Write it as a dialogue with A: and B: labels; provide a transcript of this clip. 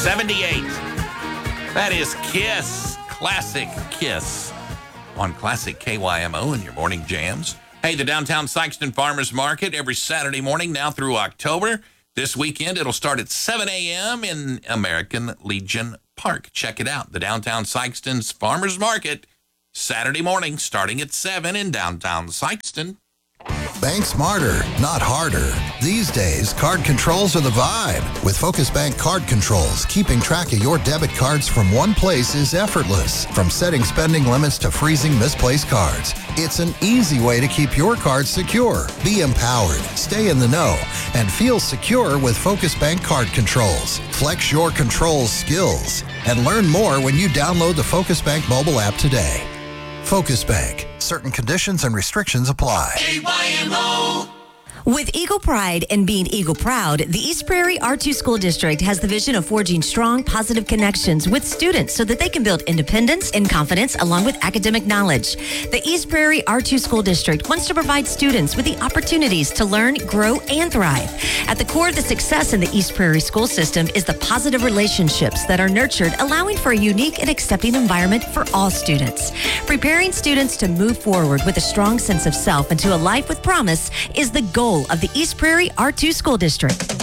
A: 78. That is Kiss, classic Kiss, on Classic KYMO in your morning jams. Hey, the downtown Sikeston Farmers Market every Saturday morning now through October. This weekend, it'll start at 7 a.m. in American Legion Park. Check it out. The downtown Sikeston's Farmers Market, Saturday morning, starting at 7 in downtown Sikeston.
B: Bank smarter, not harder. These days, card controls are the vibe. With Focus Bank Card Controls, keeping track of your debit cards from one place is effortless. From setting spending limits to freezing misplaced cards, it's an easy way to keep your cards secure. Be empowered, stay in the know, and feel secure with Focus Bank Card Controls. Flex your controls skills and learn more when you download the Focus Bank mobile app today. Focus Bank. Certain conditions and restrictions apply.
C: KYMO. With Eagle Pride and being Eagle Proud, the East Prairie R2 School District has the vision of forging strong, positive connections with students so that they can build independence and confidence along with academic knowledge. The East Prairie R2 School District wants to provide students with the opportunities to learn, grow, and thrive. At the core of the success in the East Prairie school system is the positive relationships that are nurtured, allowing for a unique and accepting environment for all students. Preparing students to move forward with a strong sense of self and to a life with promise is the goal of the East Prairie R2 School District.